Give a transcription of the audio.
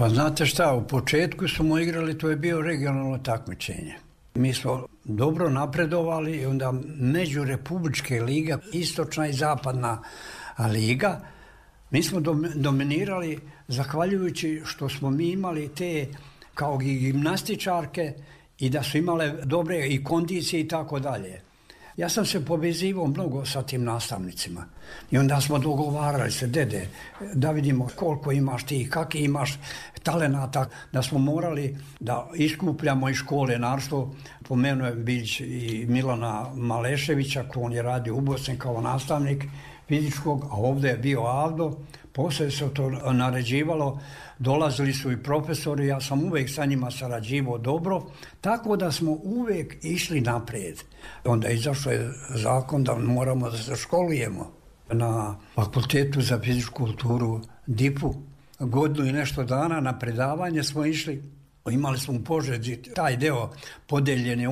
Pa znate šta, u početku smo igrali, to je bio regionalno takmičenje. Mi smo dobro napredovali i onda međurepubličke liga, istočna i zapadna liga, mi smo dominirali zahvaljujući što smo mi imali te kao gimnastičarke i da su imale dobre i kondicije i tako dalje. Ja sam se povezivao mnogo sa tim nastavnicima i onda smo dogovarali se, dede, da vidimo koliko imaš ti, kakvi imaš talenata, da smo morali da iskupljamo iz škole, naravno pomenuo je Bilić i Milana Maleševića, on je radio u Bosni kao nastavnik fizičkog, a ovdje je bio Avdo, poslije se to naređivalo, dolazili su i profesori, ja sam uvijek sa njima sarađivao dobro, tako da smo uvijek išli naprijed. Onda je izašao zakon da moramo da se školujemo na Fakultetu za fizičku kulturu DIP-u. Godinu i nešto dana na predavanje smo išli, imali smo u Požegi taj deo podeljen je